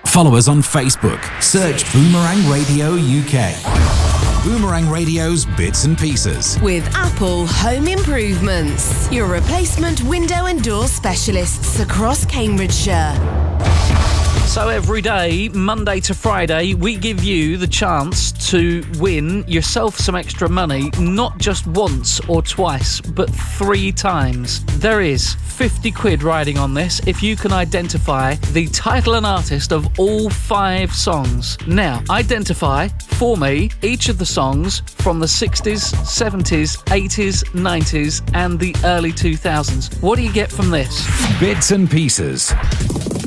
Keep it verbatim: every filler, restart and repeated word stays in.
Follow us on Facebook. Search Boomerang Radio U K. Boomerang Radio's Bits and Pieces. With Apple Home Improvements, your replacement window and door specialists across Cambridgeshire. So every day, Monday to Friday, we give you the chance to win yourself some extra money, not just once or twice, but three times. There is fifty quid riding on this if you can identify the title and artist of all five songs. Now, identify for me each of the songs from the sixties, seventies, eighties, nineties and the early two thousands. What do you get from this? Bits and Pieces.